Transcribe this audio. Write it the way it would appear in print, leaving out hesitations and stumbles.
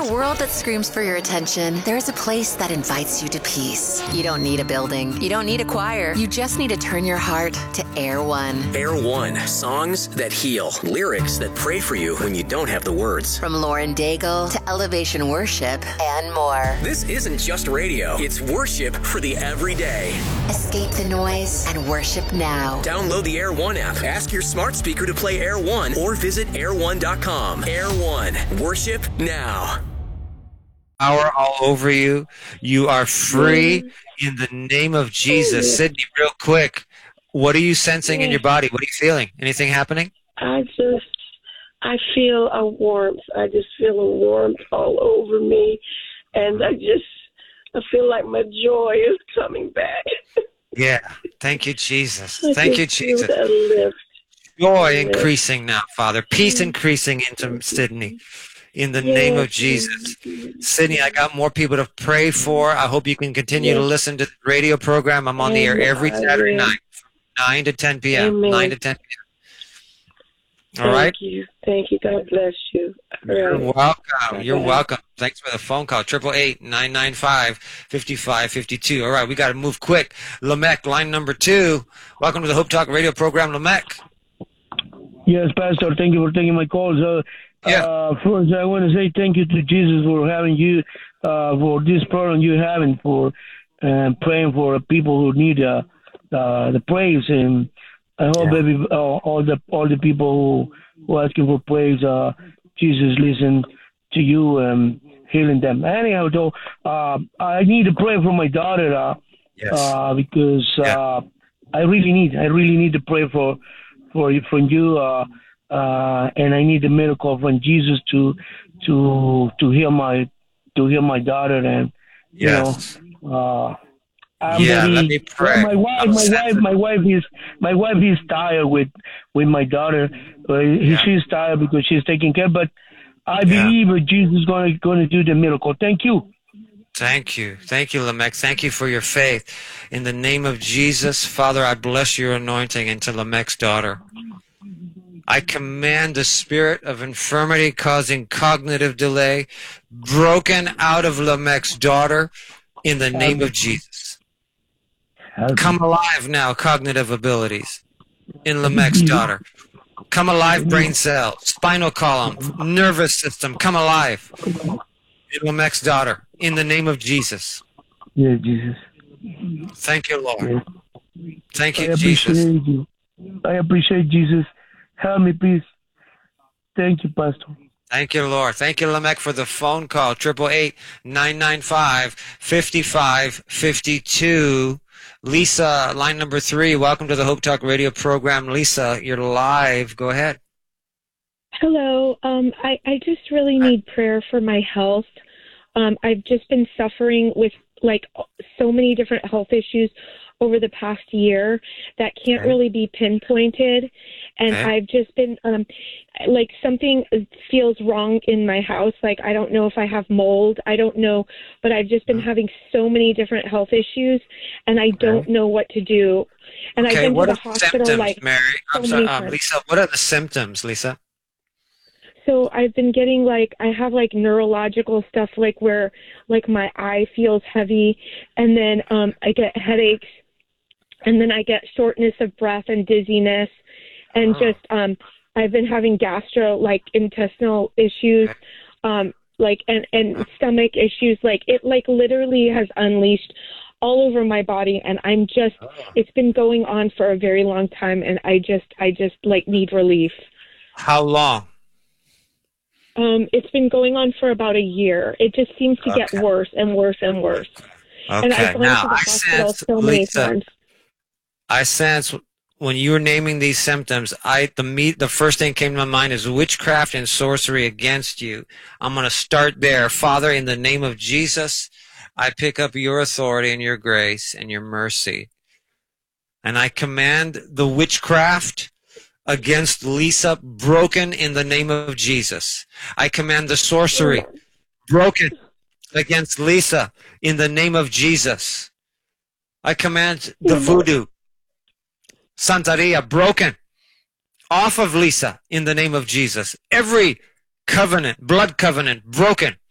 a world that screams for your attention, there's a place that invites you to peace. You don't need a building. You don't need a choir. You just need to turn your heart to Air One. Air One. Songs that heal. Lyrics that pray for you when you don't have the words. From Lauren Daigle to Elevation Worship and more. This isn't just radio. It's worship for the everyday. Escape the noise and worship now. Download the Air One app. Ask your smart speaker to play Air One or visit air1.com. Air One. Worship now. Power all over you. You are free in the name of Jesus. Sydney, real quick, what are you sensing in your body? What are you feeling? Anything happening? I feel a warmth. I just feel a warmth all over me. And I feel like my joy is coming back. Yeah. Thank you, Jesus. Thank you, Jesus. Feel that lift. Joy increasing now, Father. Peace increasing into Sydney. In the name of Jesus. Sydney, I got more people to pray for. I hope you can continue to listen to the radio program. I'm on the air every Saturday night from 9 to 10 p.m. 9 to 10 p.m. All right? Thank you. God bless you. You're welcome. You're welcome. Thanks for the phone call. 888-995-5552. All right, we got to move quick. Lamech, line number 2. Welcome to the Hope Talk radio program, Lamech. Yes, Pastor. Thank you for taking my call. First, I want to say thank you to Jesus for having you, for this program you're having, for praying for people who need the praise. And I hope all the people who are asking for praise, Jesus listen to you and healing them. Anyhow, though, I need to pray for my daughter because I really need to pray for you. And I need a miracle from Jesus to heal my daughter, and let me pray. My wife is tired with my daughter. She's tired because she's taking care, but I believe that Jesus is going to do the miracle. Thank you. Thank you, Lamech. Thank you for your faith. In the name of Jesus, Father, I bless your anointing into Lamech's daughter. I command the spirit of infirmity causing cognitive delay broken out of Lamech's daughter in the name of Jesus. Come alive now, cognitive abilities in Lamech's daughter. Come alive, brain cell, spinal column, nervous system. Come alive in Lamech's daughter in the name of Jesus. Yeah, Jesus. Thank you, Lord. Thank you, Jesus. I appreciate Jesus. Help me, please. Thank you, Pastor. Thank you, Lord. Thank you, Lamech, for the phone call. 888-995-5552. Lisa, line number 3. Welcome to the Hope Talk radio program. Lisa, you're live. Go ahead. Hello. I just really need prayer for my health. I've just been suffering with so many different health issues over the past year that can't really be pinpointed. And I've just been, something feels wrong in my house. I don't know if I have mold. I don't know, but I've just been having so many different health issues, and I don't know what to do. And I've been to the hospital symptoms, Mary? I'm sorry, Lisa, what are the symptoms, Lisa? So I've been getting I have neurological stuff where my eye feels heavy, and then I get headaches, and then I get shortness of breath and dizziness, and I've been having intestinal issues, and stomach issues. It literally has unleashed all over my body, and it's been going on for a very long time, and I just need relief. How long? It's been going on for about a year. It just seems to get worse and worse and worse. Okay. And I've gone to the hospital so many times. I sense when you were naming these symptoms, the first thing that came to my mind is witchcraft and sorcery against you. I'm going to start there. Father, in the name of Jesus, I pick up your authority and your grace and your mercy. And I command the witchcraft against Lisa broken in the name of Jesus. I command the sorcery broken against Lisa in the name of Jesus. I command the voodoo, Santeria, broken off of Lisa in the name of Jesus. Every covenant, blood covenant, broken